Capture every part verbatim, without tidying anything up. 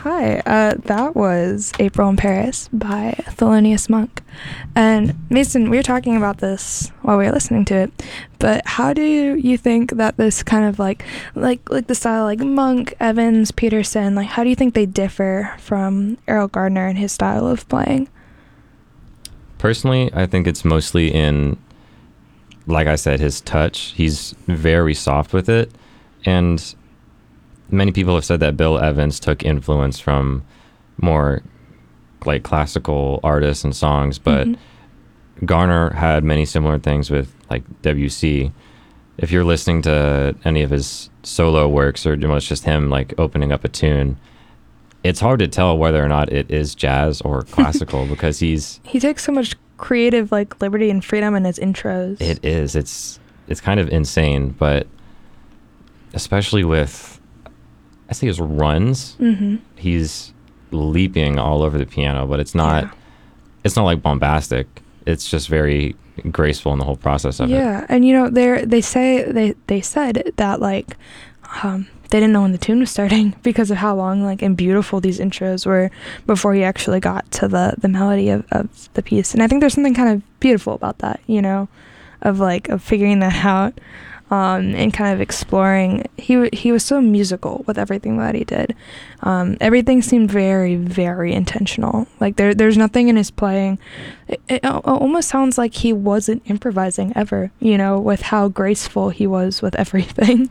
Hi, uh, that was April in Paris by Thelonious Monk. And Mason, we were talking about this while we were listening to it, but how do you think that this kind of like, like, like the style like Monk, Evans, Peterson, like how do you think they differ from Errol Gardner and his style of playing? Personally, I think it's mostly in, like I said, his touch. He's very soft with it. And many people have said that Bill Evans took influence from more like classical artists and songs, but mm-hmm. Garner had many similar things with like Debussy. If you're listening to any of his solo works, or it's just him like opening up a tune, it's hard to tell whether or not it is jazz or classical because he's he takes so much creative like liberty and freedom in his intros. It is. It's it's kind of insane, but especially with I say his runs, mm-hmm. he's leaping all over the piano, but it's not yeah. it's not like bombastic. It's just very graceful in the whole process of yeah. it. Yeah, and you know, they they say they they said that like um they didn't know when the tune was starting because of how long like and beautiful these intros were before he actually got to the the melody of, of the piece. And I think there's something kind of beautiful about that, you know, of like of figuring that out. Um, and kind of exploring. He he was so musical with everything that he did. Um, everything seemed very, very intentional. Like there there's nothing in his playing. It, it almost sounds like he wasn't improvising ever, you know, with how graceful he was with everything.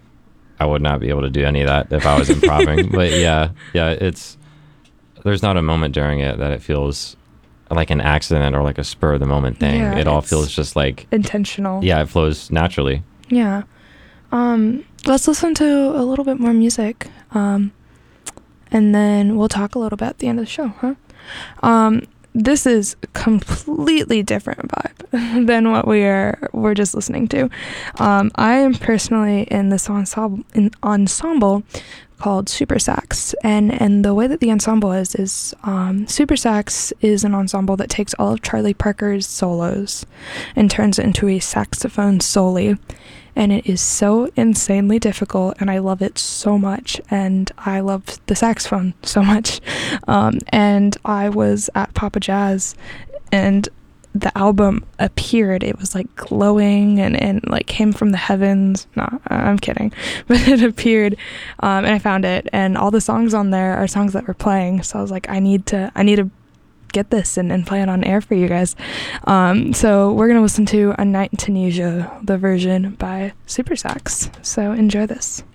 I would not be able to do any of that if I was improvising. But yeah, yeah, it's there's not a moment during it that it feels like an accident or like a spur of the moment thing. Yeah, it all feels just like intentional. Yeah, it flows naturally. Yeah. Um, let's listen to a little bit more music. Um, and then we'll talk a little bit at the end of the show, huh? Um, this is a completely different vibe than what we are we're just listening to. Um, I am personally in this ensemble in ensemble called Super Sax, and and the way that the ensemble is is um, Super Sax is an ensemble that takes all of Charlie Parker's solos and turns it into a saxophone solo. And it is so insanely difficult, and I love it so much, and I love the saxophone so much. Um, and I was at Papa Jazz, and the album appeared. It was like glowing and, and like came from the heavens. No, I'm kidding. But it appeared, um, and I found it, and all the songs on there are songs that we're playing. So I was like, I need to, I need to get this and, and play it on air for you guys. Um, so we're gonna listen to A Night in Tunisia, the version by Super Sax. So enjoy this.